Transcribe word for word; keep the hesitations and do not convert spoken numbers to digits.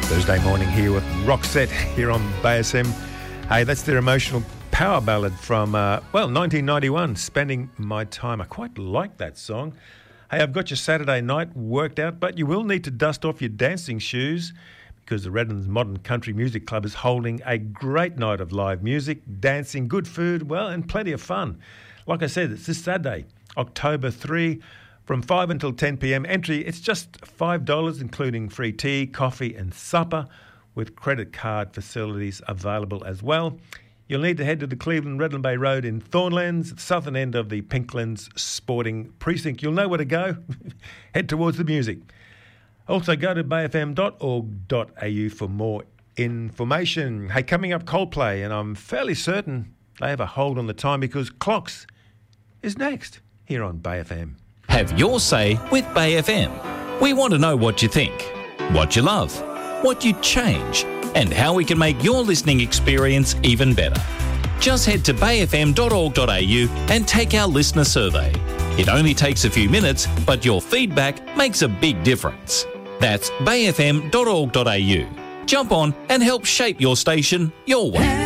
Thursday morning here with Roxette here on B S M. Hey, that's their emotional power ballad from, uh, well, nineteen ninety-one, Spending My Time. I quite like that song. Hey, I've got your Saturday night worked out, but you will need to dust off your dancing shoes because the Redlands Modern Country Music Club is holding a great night of live music, dancing, good food, well, and plenty of fun. Like I said, it's this Saturday, October third, from five until ten p.m. Entry, it's just five dollars, including free tea, coffee and supper, with credit card facilities available as well. You'll need to head to the Cleveland Redland Bay Road in Thornlands, the southern end of the Pinklands Sporting Precinct. You'll know where to go. Head towards the music. Also, go to bay f m dot org dot a u for more information. Hey, coming up, Coldplay, and I'm fairly certain they have a hold on the time because Clocks is next here on Bay F M. Have your say with Bay F M. We want to know what you think, what you love, what you'd change, and how we can make your listening experience even better. Just head to bay f m dot org dot a u and take our listener survey. It only takes a few minutes, but your feedback makes a big difference. That's bay f m dot org dot a u. Jump on and help shape your station your way.